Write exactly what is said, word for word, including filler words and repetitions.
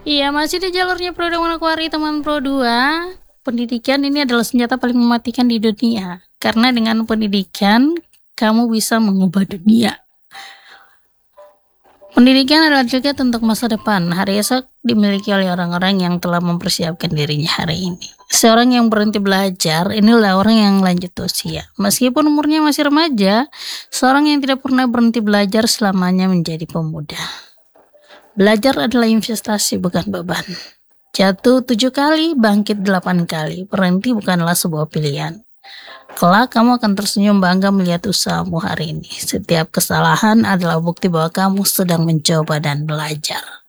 Iya, masih di jalurnya Pro dan Manokwari teman Pro dua. Pendidikan ini adalah senjata paling mematikan di dunia. Karena dengan pendidikan, kamu bisa mengubah dunia. Pendidikan adalah tiket untuk masa depan. Hari esok dimiliki oleh orang-orang yang telah mempersiapkan dirinya hari ini. Seorang yang berhenti belajar, inilah orang yang lanjut usia. Meskipun umurnya masih remaja, seorang yang tidak pernah berhenti belajar selamanya menjadi pemuda. Belajar adalah investasi, bukan beban. Jatuh tujuh kali, bangkit delapan kali. Berhenti bukanlah sebuah pilihan. Kelak kamu akan tersenyum bangga melihat usahamu hari ini. Setiap kesalahan adalah bukti bahwa kamu sedang mencoba dan belajar.